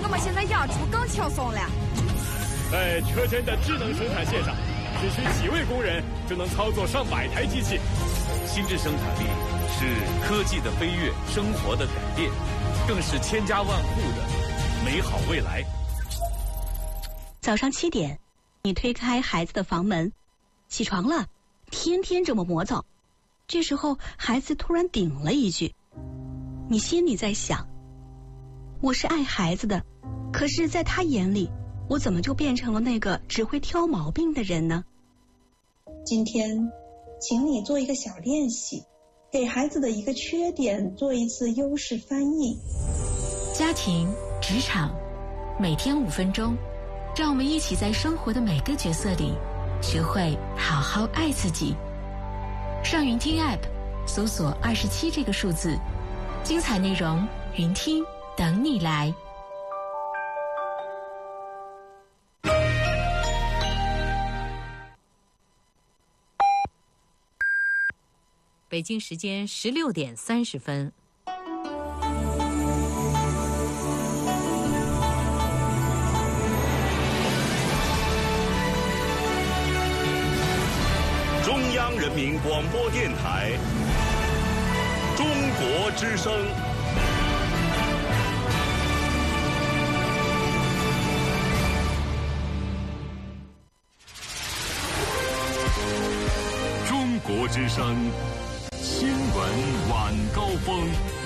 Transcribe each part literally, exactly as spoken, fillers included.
我们现在养猪更轻松了。 在车间的智能生产线上，只需几位工人就能操作上百台机器。 心智生产力是科技的飞跃，生活的改变，更是千家万户的美好未来。 早上七点，你推开孩子的房门，起床了，天天这么磨蹭。这时候，孩子突然顶了一句，你心里在想，我是爱孩子的，可是在他眼里，我怎么就变成了那个只会挑毛病的人呢？ 今天请你做一个小练习，给孩子的一个缺点做一次优势翻译。 家庭、职场，每天五分钟，让我们一起在生活的每个角色里学会好好爱自己。上云听 App 搜索二十七这个数字，精彩内容云听等你来。 北京时间十六点三十分。 中央人民广播电台中国之声。 中国之声新闻晚高峰。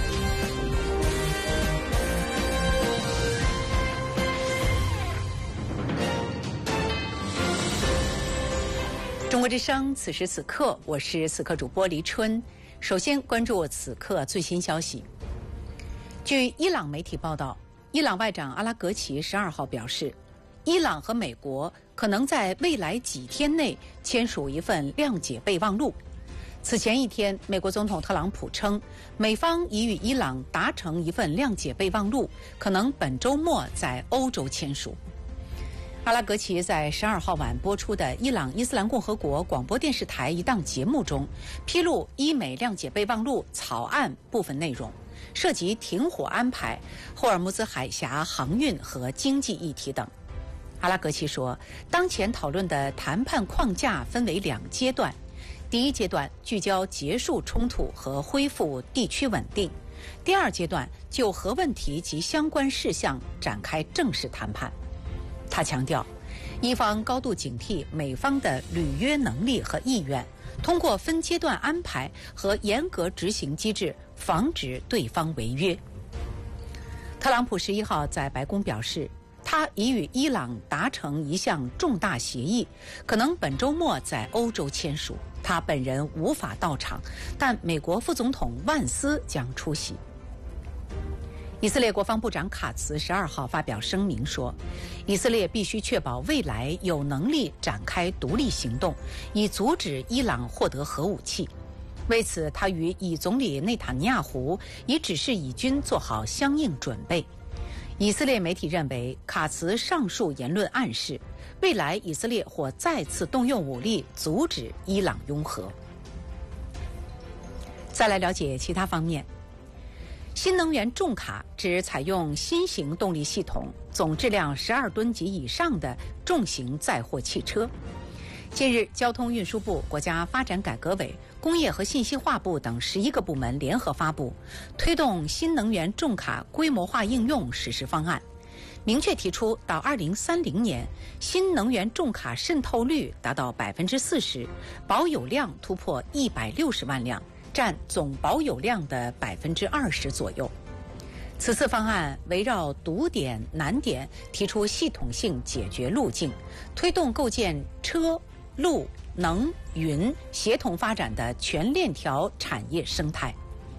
中国之声，此时此刻，我是此刻主播黎春。首先关注此刻最新消息。据伊朗媒体报道，伊朗外长阿拉格齐十二号表示，伊朗和美国可能在未来几天内签署一份谅解备忘录。此前一天，美国总统特朗普称，美方已与伊朗达成一份谅解备忘录，可能本周末在欧洲签署。阿拉格齐在十二号晚播出的伊朗伊斯兰共和国广播电视台一档节目中，披露伊美谅解备忘录草案部分内容，涉及停火安排、霍尔木兹海峡航运和经济议题等。阿拉格齐说，当前讨论的谈判框架分为两阶段，第一阶段聚焦结束冲突和恢复地区稳定，第二阶段就核问题及相关事项展开正式谈判。他强调，伊方高度警惕美方的履约能力和意愿，通过分阶段安排和严格执行机制，防止对方违约。特朗普十一号在白宫表示，他已与伊朗达成一项重大协议，可能本周末在欧洲签署。他本人无法到场，但美国副总统万斯将出席。以色列国防部长卡茨十二号发表声明说，以色列必须确保未来有能力展开独立行动，以阻止伊朗获得核武器。为此，他与以总理内塔尼亚胡已指示以军做好相应准备。以色列媒体认为，卡茨上述言论暗示，未来以色列或再次动用武力阻止伊朗拥核。再来了解其他方面。新能源重卡指采用新型动力系统、总质量十二吨级以上的重型载货汽车。近日，交通运输部、国家发展改革委、工业和信息化部等十一个部门联合发布推动新能源重卡规模化应用实施方案，明确提出到二零三零年，新能源重卡渗透率达到百分之四十，保有量突破一百六十万辆。占总保有量的百分之二十左右。此次方案围绕堵点、难点提出系统性解决路径，推动构建车、路、能、云协同发展的全链条产业生态。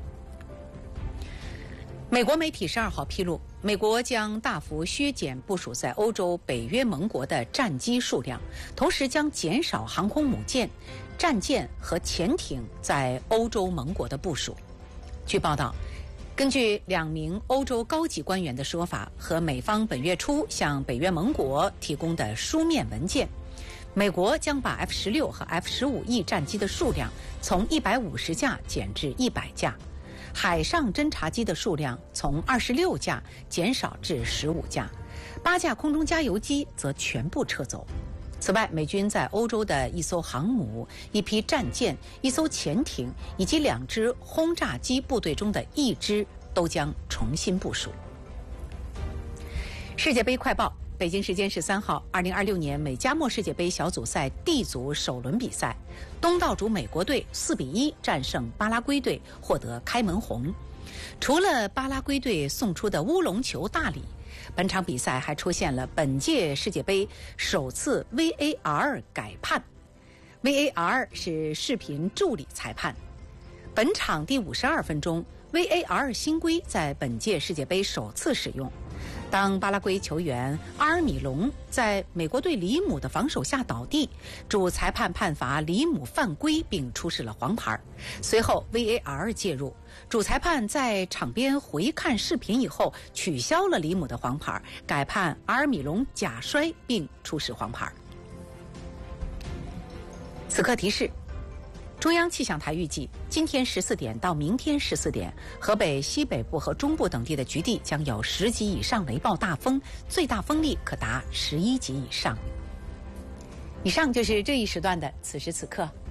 美国媒体十二号披露，美国将大幅削减部署在欧洲、北约盟国的战机数量，同时将减少航空母舰、战舰和潜艇在欧洲盟国的部署。据报道，根据两名欧洲高级官员的说法和美方本月初向北约盟国提供的书面文件，美国将把 F 十六和 F 十五 E 战机的数量从一百五十架减至一百架。 海上侦察机的数量从二十六架减少至十五架，八架空中加油机则全部撤走。此外，美军在欧洲的一艘航母、一批战舰、一艘潜艇以及两支轰炸机部队中的一支都将重新部署。世界杯快报。北京时间十三号，二零二六年美加墨世界杯小组赛 D 组首轮比赛，东道主美国队四比一战胜巴拉圭队，获得开门红。除了巴拉圭队送出的乌龙球大礼，本场比赛还出现了本届世界杯首次 V A R 改判。V A R 是视频助理裁判。本场第五十二分钟 ，V A R 新规在本届世界杯首次使用。当巴拉圭球员阿尔米隆在美国队里姆的防守下倒地，主裁判判罚里姆犯规并出示了黄牌。随后 V A R 介入，主裁判在场边回看视频以后取消了里姆的黄牌，改判阿尔米隆假摔并出示黄牌。此刻提示：中央气象台预计，今天十四点到明天十四点，河北西北部和中部等地的局地将有十级以上雷暴大风，最大风力可达十一级以上。以上就是这一时段的此时此刻。